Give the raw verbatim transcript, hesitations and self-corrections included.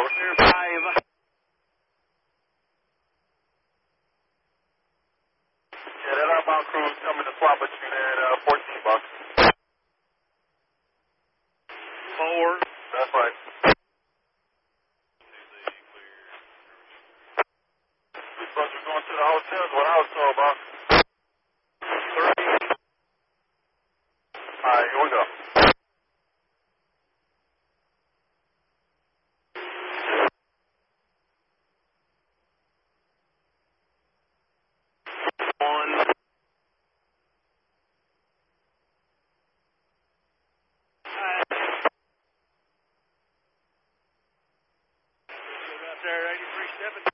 clear five. Yeah, that outbound crew's coming to swap with you at uh, fourteen bucks. Four. That's right. We supposed to be going to the hotel is what I was told about. Three. Alright, here we go. One. Out there, eighty-three seventy.